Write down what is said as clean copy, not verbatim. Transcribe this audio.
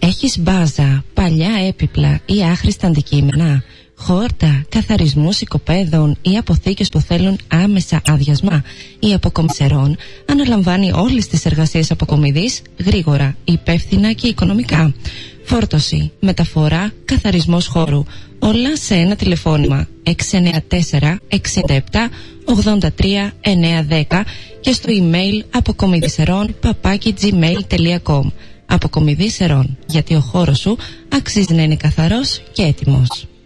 Έχεις μπάζα, παλιά έπιπλα ή άχρηστα αντικείμενα, χόρτα, καθαρισμούς οικοπαίδων ή αποθήκες που θέλουν άμεσα άδειασμα. Η Αποκομιδής αναλαμβάνει όλες τις εργασίες αποκομιδής γρήγορα, υπεύθυνα και οικονομικά. Φόρτωση, μεταφορά, καθαρισμός χώρου. Όλα σε ένα τηλεφώνημα 694 67 83 910 και στο email apokομιδισεron@gmail.com. Αποκομιδής Ερών, γιατί ο χώρος σου αξίζει να είναι καθαρός και έτοιμος.